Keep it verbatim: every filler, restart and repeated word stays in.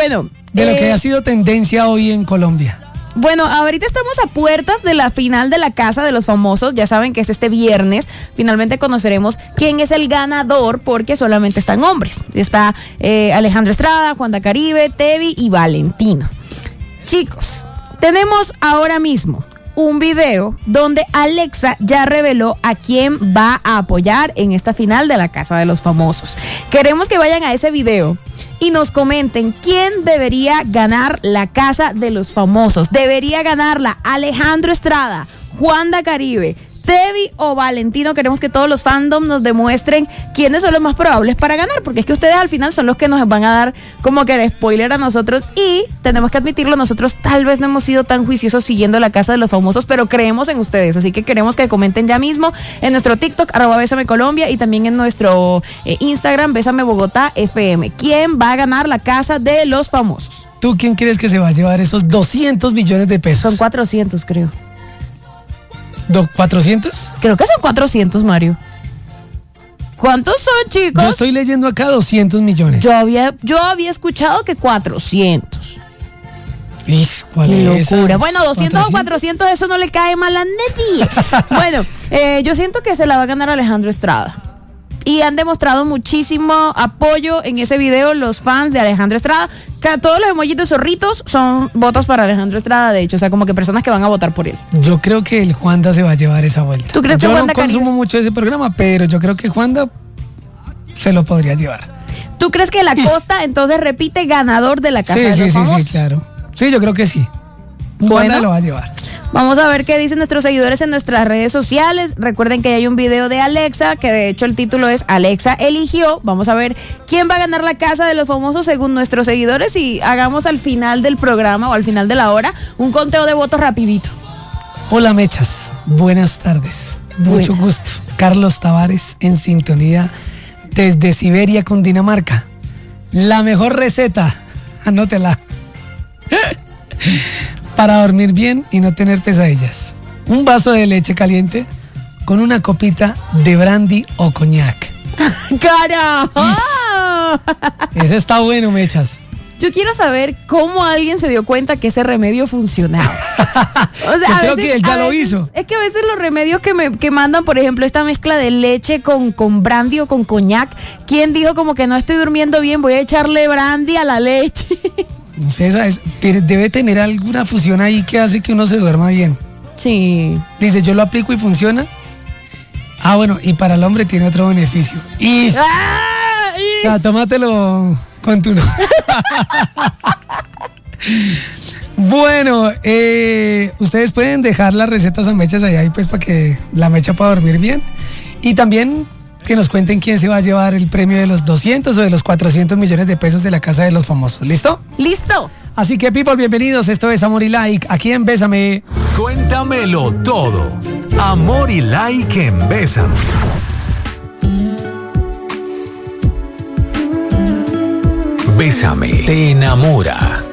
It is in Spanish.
Bueno. De lo eh, que ha sido tendencia hoy en Colombia. Bueno, ahorita estamos a puertas de la final de la Casa de los Famosos. Ya saben que es este viernes. Finalmente conoceremos quién es el ganador, porque solamente están hombres. Está eh, Alejandro Estrada, Juanda Caribe, Tevi y Valentino. Chicos, tenemos ahora mismo un video donde Alexa ya reveló a quién va a apoyar en esta final de la Casa de los Famosos. Queremos que vayan a ese video y nos comenten quién debería ganar la Casa de los Famosos. ¿Debería ganarla Alejandro Estrada, Juanda Caribe, Tevi o Valentino? Queremos que todos los fandom nos demuestren quiénes son los más probables para ganar, porque es que ustedes al final son los que nos van a dar como que el spoiler a nosotros, y tenemos que admitirlo, nosotros tal vez no hemos sido tan juiciosos siguiendo la Casa de los Famosos, pero creemos en ustedes, así que queremos que comenten ya mismo en nuestro TikTok, arroba Bésame Colombia, y también en nuestro eh, Instagram, Bésame Bogotá F M. ¿Quién va a ganar la Casa de los Famosos? ¿Tú quién crees que se va a llevar esos doscientos millones de pesos? Son cuatrocientos, creo. ¿cuatrocientos? Creo que son cuatrocientos, Mario. ¿Cuántos son, chicos? Yo estoy leyendo acá doscientos millones. Yo había, yo había escuchado que cuatrocientos. Ish, ¿cuál Qué es locura. esa? Bueno, doscientos o cuatrocientos, eso no le cae mal a nadie. Bueno, eh, yo siento que se la va a ganar Alejandro Estrada. Y han demostrado muchísimo apoyo en ese video los fans de Alejandro Estrada. Que todos los emojis de zorritos son votos para Alejandro Estrada, de hecho. O sea, como que personas que van a votar por él. Yo creo que el Juanda se va a llevar esa vuelta. ¿Tú crees que yo Juanda no consumo Caribe? mucho ese programa, pero yo creo que Juanda se lo podría llevar. ¿Tú crees que la Costa entonces repite ganador de la Casa Sí, de sí, los sí, Famosos? sí, claro. Sí, yo creo que sí. Juanda Bueno. lo va a llevar. Vamos a ver qué dicen nuestros seguidores en nuestras redes sociales. Recuerden que hay un video de Alexa, que de hecho el título es Alexa eligió. Vamos a ver quién va a ganar la Casa de los Famosos según nuestros seguidores, y hagamos al final del programa o al final de la hora un conteo de votos rapidito. Hola, Mechas. Buenas tardes. Buenas. Mucho gusto. Carlos Tavares en sintonía desde Siberia, Cundinamarca. La mejor receta, anótela, para dormir bien y no tener pesadillas. Un vaso de leche caliente con una copita de brandy o coñac. ¡Carajo! Ese está bueno, Mechas. Yo quiero saber cómo alguien se dio cuenta que ese remedio funcionaba. O sea, Yo a creo veces- que él ya a lo veces- hizo. Es que a veces los remedios que me que mandan, por ejemplo, esta mezcla de leche con, con brandy o con coñac, ¿quién dijo como que no estoy durmiendo bien, voy a echarle brandy a la leche? No sé, esa es- te- debe tener alguna fusión ahí que hace que uno se duerma bien. Sí. Dice, yo lo aplico y funciona. Ah, bueno, y para el hombre tiene otro beneficio. Y, o ¡Ah! sea, tómatelo con tu... Bueno, eh, ustedes pueden dejar las recetas a Mechas allá y pues para que la Mecha pueda dormir bien. Y también que nos cuenten quién se va a llevar el premio de los doscientos o de los cuatrocientos millones de pesos de la Casa de los Famosos. ¿Listo? ¡Listo! Así que, people, bienvenidos. Esto es Amor y Like. Aquí en Bésame. Cuéntamelo todo. Amor y like en Bésame. Bésame te enamora.